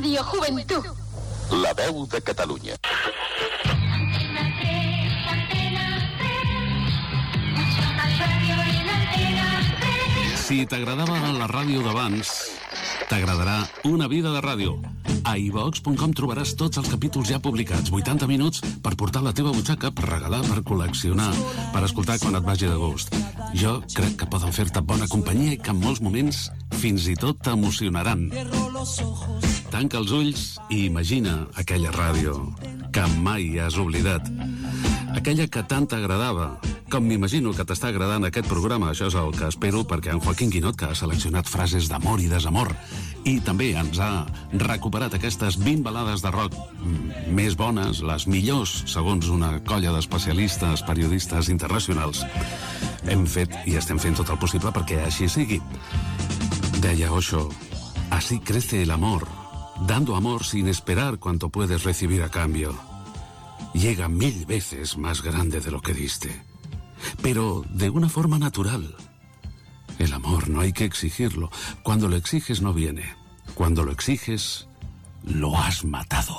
Radio Joventut. La veu de Catalunya. Si t'agradava la ràdio d'abans, t'agradarà Una vida de ràdio. A iVox.com trobaràs tots els capítols ja publicats, 80 minuts per portar a la teva butxaca, per regalar, per col·leccionar, per escoltar quan et vagi de gust. Jo crec que poden fer-te bona companyia i que en molts moments fins i tot t'emocionaran. Tanca els ulls i imagina aquella ràdio que mai has oblidat. Aquella que tant t'agradava. Com m'imagino que t'està agradant aquest programa, això és el que espero, perquè en Joaquín Guinot, que ha seleccionat frases d'amor i desamor, i també ens ha recuperat aquestes 20 balades de rock més bones, les millors, segons una colla d'especialistes, periodistes internacionals. Hem fet i estem fent tot el possible perquè així sigui. Deia Osho, así crece el amor, dando amor sin esperar cuánto puedes recibir a cambio. Llega 1000 veces más grande de lo que diste. Pero de una forma natural. El amor no hay que exigirlo. Cuando lo exiges no viene. Cuando lo exiges, lo has matado.